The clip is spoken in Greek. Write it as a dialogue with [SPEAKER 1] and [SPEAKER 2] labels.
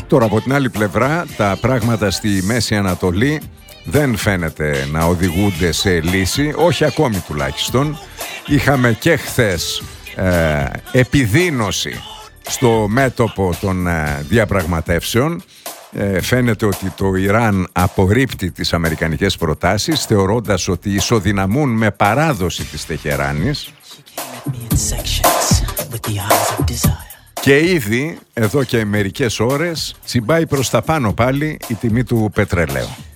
[SPEAKER 1] Τώρα από την άλλη πλευρά τα πράγματα στη Μέση Ανατολή δεν φαίνεται να οδηγούνται σε λύση, όχι ακόμη τουλάχιστον. Είχαμε και χθες επιδείνωση στο μέτωπο των διαπραγματεύσεων. Φαίνεται ότι το Ιράν απορρίπτει τις αμερικανικές προτάσεις, θεωρώντας ότι ισοδυναμούν με παράδοση της Τεχεράνης. Και ήδη εδώ και μερικές ώρες τσιμπάει προς τα πάνω πάλι η τιμή του πετρελαίου.